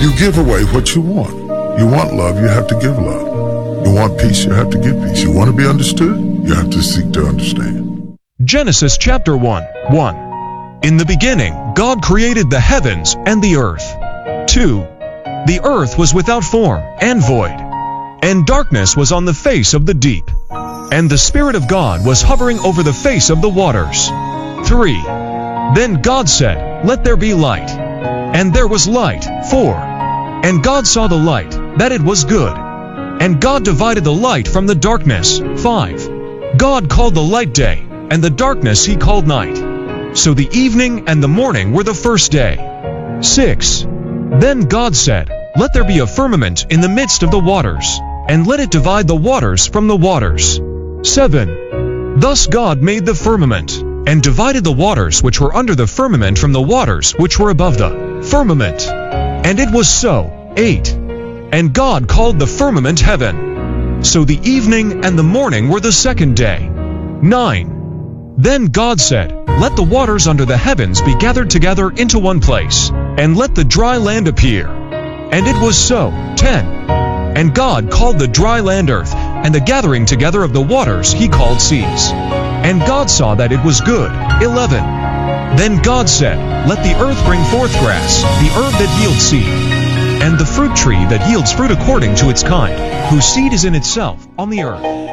You give away what you want. You want love, you have to give love. You want peace, you have to give peace. You want to be understood, you have to seek to understand. Genesis chapter 1:1. In the beginning, God created the heavens and the earth. 2. The earth was without form and void, and darkness was on the face of the deep, and the Spirit of God was hovering over the face of the waters. 3. Then God said, "Let there be light." And there was light. 4. And God saw the light, that it was good. And God divided the light from the darkness. 5. God called the light day, and the darkness he called night. So the evening and the morning were the first day. 6. Then God said, "Let there be a firmament in the midst of the waters, and let it divide the waters from the waters." 7. Thus God made the firmament, and divided the waters which were under the firmament from the waters which were above the firmament. And it was so. 8. And God called the firmament heaven. So the evening and the morning were the second day. 9. Then God said, "Let the waters under the heavens be gathered together into one place, and let the dry land appear." And it was so. 10. And God called the dry land earth, and the gathering together of the waters he called seas. And God saw that it was good. 11. Then God said, "Let the earth bring forth grass, the herb that yields seed, and the fruit tree that yields fruit according to its kind, whose seed is in itself on the earth."